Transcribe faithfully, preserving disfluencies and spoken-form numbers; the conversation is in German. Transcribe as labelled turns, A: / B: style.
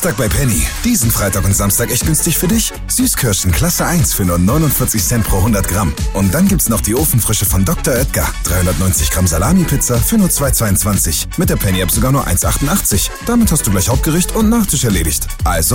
A: Samstag bei Penny. Diesen Freitag und Samstag echt günstig für dich. Süßkirschen Klasse eins für nur neunundvierzig Cent pro hundert Gramm. Und dann gibt's noch die Ofenfrische von Doktor Oetker. dreihundertneunzig Gramm Salami-Pizza für nur zwei Euro zweiundzwanzig. Mit der Penny-App sogar nur eins Euro achtundachtzig. Damit hast du gleich Hauptgericht und Nachtisch erledigt. Also